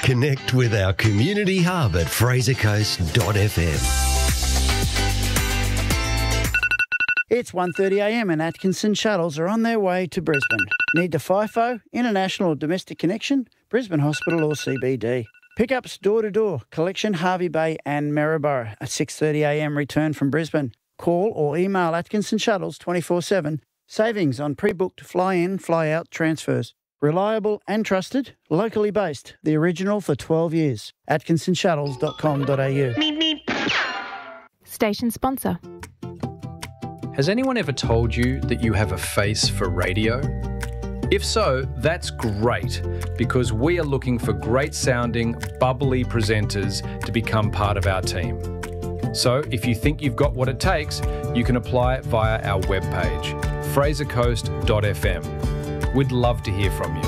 Connect with our community hub at frasercoast.fm. It's 1:30am and Atkinson shuttles are on their way to Brisbane. Need to FIFO, international or domestic connection? Brisbane Hospital or CBD. Pickups door-to-door, collection Harvey Bay and Maryborough at 6:30am return from Brisbane. Call or email Atkinson shuttles 24/7. Savings on pre-booked fly-in, fly-out transfers. Reliable and trusted, locally based. The original for 12 years. atkinsonshuttles.com.au. Station sponsor. Has anyone ever told you that you have a face for radio? If so, that's great, because we are looking for great-sounding, bubbly presenters to become part of our team. So if you think you've got what it takes, you can apply via our webpage, frasercoast.fm. We'd love to hear from you.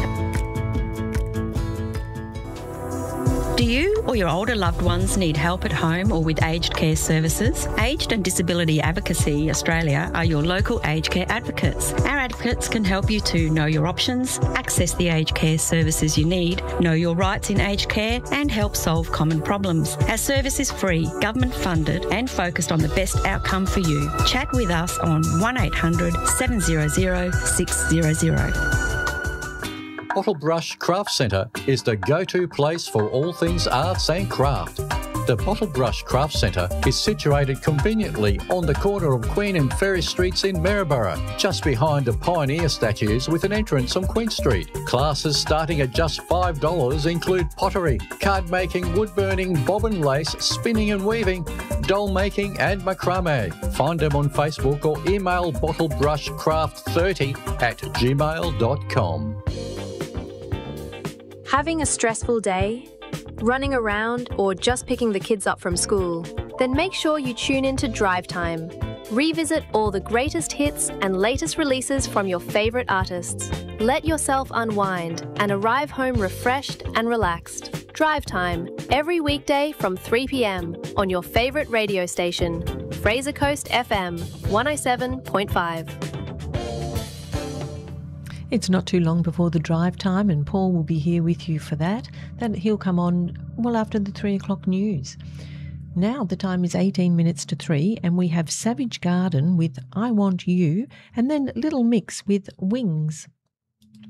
Do you or your older loved ones need help at home or with aged care services? Aged and Disability Advocacy Australia are your local aged care advocates. Our advocates can help you to know your options, access the aged care services you need, know your rights in aged care, and help solve common problems. Our service is free, government funded, and focused on the best outcome for you. Chat with us on 1800 700 600. Bottlebrush Craft Centre is the go-to place for all things arts and craft. The Bottlebrush Craft Centre is situated conveniently on the corner of Queen and Ferry Streets in Maryborough, just behind the Pioneer statues with an entrance on Queen Street. Classes starting at just $5 include pottery, card making, wood burning, bobbin lace, spinning and weaving, doll making and macrame. Find them on Facebook or email bottlebrushcraft30@gmail.com. Having a stressful day? Running around or just picking the kids up from school? Then make sure you tune in to Drive Time. Revisit all the greatest hits and latest releases from your favourite artists. Let yourself unwind and arrive home refreshed and relaxed. Drive Time, every weekday from 3 p.m. on your favourite radio station, Fraser Coast FM 107.5. It's not too long before the drive time, and Paul will be here with you for that. Then he'll come on, well, after the 3 o'clock news. Now the time is 18 minutes to 3, and we have Savage Garden with I Want You, and then Little Mix with Wings.